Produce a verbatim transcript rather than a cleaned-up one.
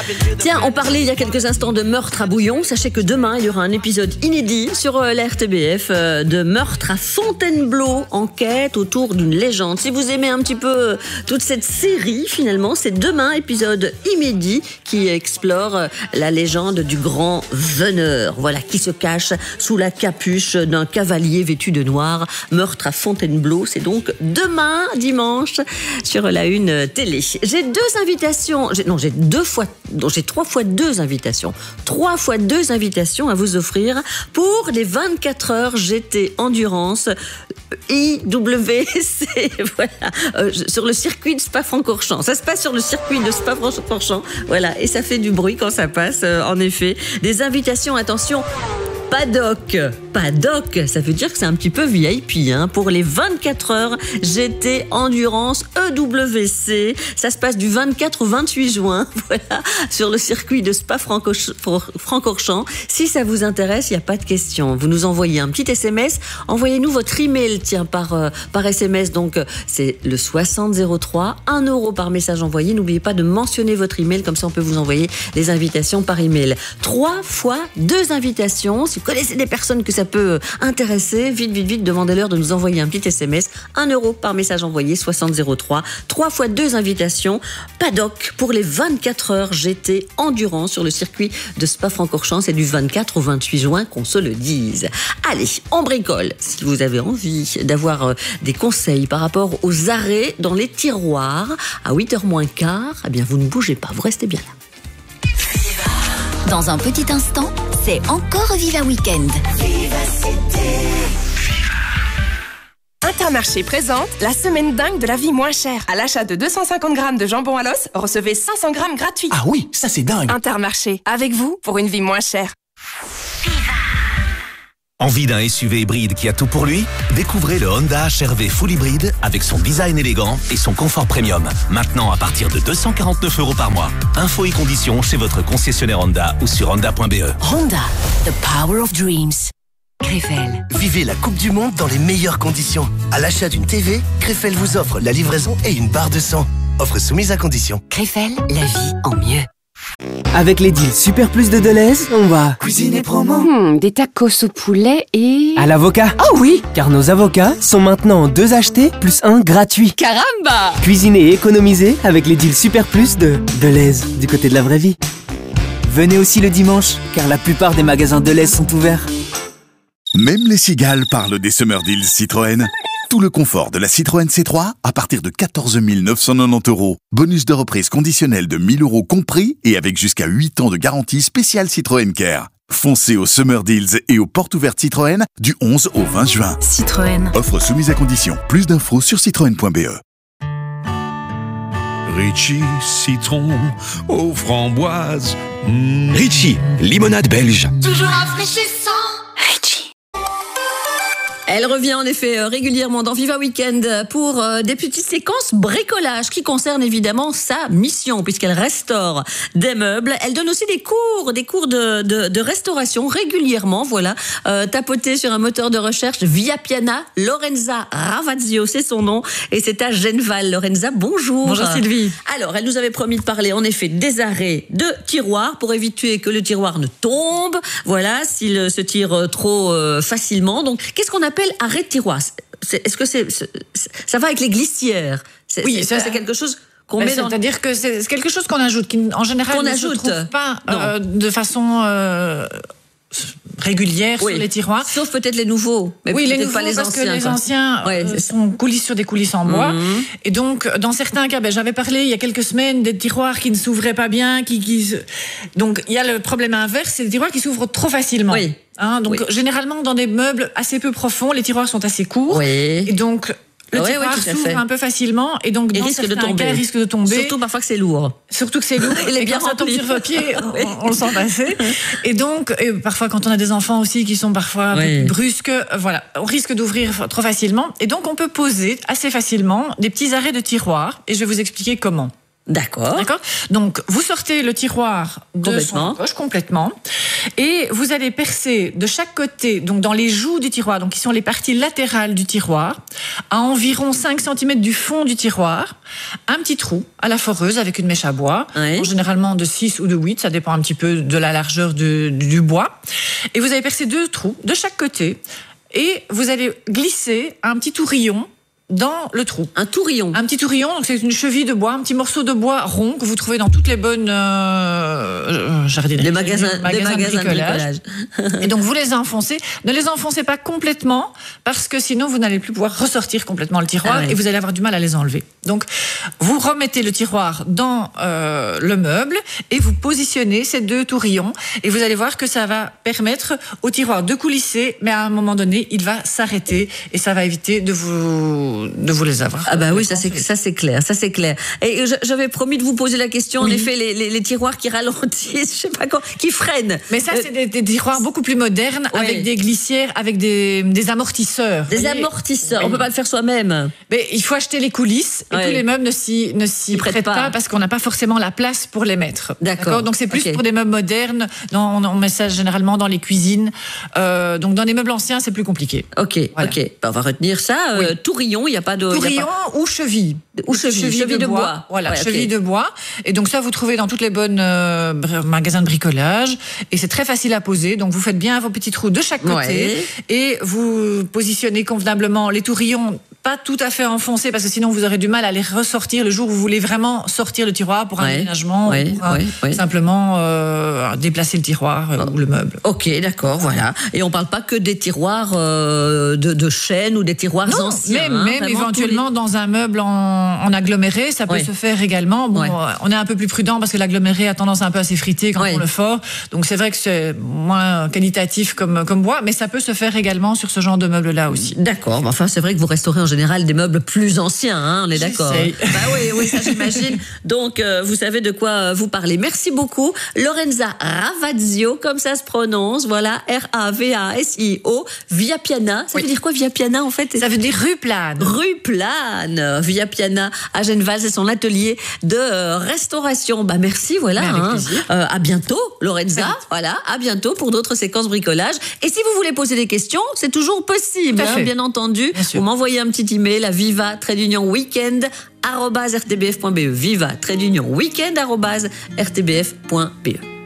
Tiens, on parlait il y a quelques instants de meurtre à Bouillon. Sachez que demain, il y aura un épisode inédit sur euh, la R T B F euh, de meurtre à Fontainebleau, enquête autour d'une légende. Si vous aimez un petit peu euh, toute cette série, finalement, c'est demain, épisode inédit qui explore euh, la légende du grand veneur. Voilà, qui se cache sous la capuche d'un cavalier vêtu de noir. Meurtre à Fontainebleau, c'est donc demain, dimanche, sur la une télé. J'ai deux invitations, j'ai, non, j'ai deux fois, non, j'ai trois fois deux invitations. Trois fois deux invitations à vous offrir pour les vingt-quatre heures G T Endurance I W C, voilà, euh, sur le circuit de Spa-Francorchamps. Ça se passe sur le circuit de Spa-Francorchamps, voilà, et ça fait du bruit quand ça passe, euh, en effet. Des invitations, attention, paddock. Paddock, ça veut dire que c'est un petit peu V I P, hein, pour les vingt-quatre heures G T Endurance E W C. Ça se passe du vingt-quatre au vingt-huit juin, voilà, sur le circuit de Spa-Francorchamps. Si ça vous intéresse, il n'y a pas de question. Vous nous envoyez un petit S M S. Envoyez-nous votre email, tiens, par, euh, par S M S. Donc, c'est le soixante zéro trois, un euro par message envoyé. N'oubliez pas de mentionner votre email, comme ça on peut vous envoyer les invitations par email. Trois fois deux invitations. Si vous connaissez des personnes que ça peut intéresser, vite, vite, vite, demandez-leur de nous envoyer un petit S M S. un euro par message envoyé, soixante zéro trois. Trois fois deux invitations. Paddock pour les vingt-quatre heures G T Endurance sur le circuit de Spa-Francorchamps. C'est du vingt-quatre au vingt-huit juin, qu'on se le dise. Allez, on bricole. Si vous avez envie d'avoir des conseils par rapport aux arrêts dans les tiroirs à huit heures moins quart, eh bien, vous ne bougez pas, vous restez bien là. Dans un petit instant, c'est encore Viva Weekend. Intermarché présente la semaine dingue de la vie moins chère. À l'achat de deux cent cinquante grammes de jambon à l'os, recevez cinq cents grammes gratuits. Ah oui, ça c'est dingue. Intermarché, avec vous pour une vie moins chère. Envie d'un S U V hybride qui a tout pour lui? Découvrez le Honda H R V Full Hybride avec son design élégant et son confort premium. Maintenant à partir de deux cent quarante-neuf euros par mois. Infos et conditions chez votre concessionnaire Honda ou sur honda point b e. Honda, the power of dreams. Krefel. Vivez la Coupe du Monde dans les meilleures conditions. À l'achat d'une T V, Krefel vous offre la livraison et une barre de sang. Offre soumise à condition. Krefel, la vie en mieux. Avec les deals Super Plus de Deleuze, on va cuisiner promo. Hmm, des tacos au poulet et... à l'avocat. Oh oui! Car nos avocats sont maintenant en deux achetés plus un gratuit. Caramba! Cuisiner et économiser avec les deals Super Plus de Deleuze, du côté de la vraie vie. Venez aussi le dimanche, car la plupart des magasins Deleuze sont ouverts. Même les cigales parlent des Summer Deals Citroën. Tout le confort de la Citroën C trois à partir de quatorze mille neuf cent quatre-vingt-dix euros. Bonus de reprise conditionnel de mille euros compris et avec jusqu'à huit ans de garantie spéciale Citroën Care. Foncez aux Summer Deals et aux portes ouvertes Citroën du onze au vingt juin. Citroën. Offre soumise à condition. Plus d'infos sur citroën point b e. Ritchie citron aux framboises. Mmh. Ritchie, limonade belge. Toujours rafraîchissant. Elle revient en effet euh, régulièrement dans Viva Weekend pour euh, des petites séquences bricolage qui concernent évidemment sa mission puisqu'elle restaure des meubles. Elle donne aussi des cours, des cours de, de, de restauration régulièrement. Voilà, euh, tapoter sur un moteur de recherche Via Piana. Lorenza Ravazio, c'est son nom et c'est à Genval. Lorenza, bonjour. Bonjour Sylvie. Alors, elle nous avait promis de parler en effet des arrêts de tiroirs pour éviter que le tiroir ne tombe. Voilà, s'il se tire trop euh, facilement. Donc, qu'est-ce qu'on appelle arrêt de tiroir? C'est, est-ce que c'est, c'est, ça va avec les glissières? C'est, oui, c'est, ça, c'est quelque chose qu'on ben met dans... C'est-à-dire que c'est quelque chose qu'on ajoute, qui en général qu'on ne ajoute. se trouve pas euh, de façon euh, régulière oui. sur les tiroirs. Sauf peut-être les nouveaux. Mais oui, les nouveaux, pas les parce anciens, que les quoi. anciens ouais, euh, sont coulisses sur des coulisses en bois. Mmh. Et donc, dans certains cas, ben, j'avais parlé il y a quelques semaines des tiroirs qui ne s'ouvraient pas bien. Qui, qui... Donc, il y a le problème inverse, c'est des tiroirs qui s'ouvrent trop facilement. Oui. Hein, donc, oui. généralement, dans des meubles assez peu profonds, les tiroirs sont assez courts. Oui. Et donc... Le ouais, tiroir ouais, s'ouvre un peu facilement et donc et dans risque de certains tomber. cas, risque de tomber. Surtout parfois que c'est lourd. Surtout que c'est lourd. Il est et bien quand ça tombe rempli. sur vos pieds, oui. on, on le sent passer. Et donc, et parfois quand on a des enfants aussi qui sont parfois un oui. peu brusques, voilà, on risque d'ouvrir trop facilement. Et donc on peut poser assez facilement des petits arrêts de tiroir. Et je vais vous expliquer comment. D'accord. D'accord. Donc, vous sortez le tiroir de son poche complètement. Et vous allez percer de chaque côté, donc dans les joues du tiroir, donc qui sont les parties latérales du tiroir, à environ cinq centimètres du fond du tiroir, un petit trou à la foreuse avec une mèche à bois, oui. généralement de six ou de huit, ça dépend un petit peu de la largeur de, du bois. Et vous allez percer deux trous de chaque côté et vous allez glisser un petit tourillon dans le trou. Un tourillon. Un petit tourillon, donc c'est une cheville de bois, un petit morceau de bois rond que vous trouvez dans toutes les bonnes euh, jardineries. Des magasins, des magasins, des magasins de bricolage. Et donc vous les enfoncez. Ne les enfoncez pas complètement parce que sinon vous n'allez plus pouvoir ressortir complètement le tiroir ah oui. et vous allez avoir du mal à les enlever. Donc vous remettez le tiroir dans euh, le meuble et vous positionnez ces deux tourillons et vous allez voir que ça va permettre au tiroir de coulisser, mais à un moment donné il va s'arrêter et ça va éviter de vous de vous les avoir. Ah bah oui, ça c'est ça c'est clair, ça c'est clair. Et j'avais promis de vous poser la question. Oui. En effet, les, les, les tiroirs qui ralentissent, je sais pas quoi, qui freinent. Mais ça, euh, c'est des, des tiroirs beaucoup plus modernes, oui. avec des glissières, avec des, des amortisseurs. Des amortisseurs. Oui. On peut pas le faire soi-même. Mais il faut acheter les coulisses. Et oui. tous les meubles ne s'y ne s'y prêtent, prêtent pas. pas parce qu'on n'a pas forcément la place pour les mettre. D'accord. Donc c'est plus okay. pour des meubles modernes. Dans, on met ça généralement dans les cuisines. Euh, donc dans les meubles anciens, c'est plus compliqué. Ok, voilà. ok. On va retenir ça. Oui. Euh, tourillon. Il n'y a pas de... Tourillon pas... ou cheville. Ou cheville, cheville, cheville de, de bois. bois. Voilà, ouais, cheville okay. de bois. Et donc ça, vous trouvez dans toutes les bonnes euh, magasins de bricolage. Et c'est très facile à poser. Donc vous faites bien vos petits trous de chaque côté. Ouais. Et vous positionnez convenablement les tourillons, pas tout à fait enfoncés, parce que sinon vous aurez du mal à les ressortir le jour où vous voulez vraiment sortir le tiroir pour un ouais. déménagement. Ouais. Ou pour ouais. Ouais. simplement euh, déplacer le tiroir euh, oh. ou le meuble. Ok, d'accord, voilà. Et on parle pas que des tiroirs euh, de, de chêne ou des tiroirs non, anciens. Même, hein, même éventuellement les... dans un meuble en, en aggloméré, ça peut ouais. se faire également. Bon, ouais. on est un peu plus prudent parce que l'aggloméré a tendance un peu à s'effriter quand ouais. on le fort. Donc c'est vrai que c'est moins qualitatif comme, comme bois, mais ça peut se faire également sur ce genre de meubles-là aussi. D'accord. Enfin, c'est vrai que vous restaurez en général des meubles plus anciens, hein, on est d'accord. Bah oui, oui, ça j'imagine. Donc euh, vous savez de quoi vous parlez. Merci beaucoup, Lorenza Ravazio, comme ça se prononce. Voilà, R A V A S I O, Via Piana. Ça oui. veut dire quoi, Via Piana en fait? Ça veut dire rue Plane. Rue Plane, Via Piana à Genneval, c'est son atelier de euh, restauration. Bah merci, voilà. Avec hein. plaisir. Euh, à bientôt, Lorenza. Voilà, à bientôt pour d'autres séquences bricolage. Et si vous voulez poser des questions, c'est toujours possible, hein, bien entendu. Bien vous m'envoyez un petit email à viva trait d'union weekend arobase r t b f point b e. Viva trait d'union weekend arobase r t b f point b e.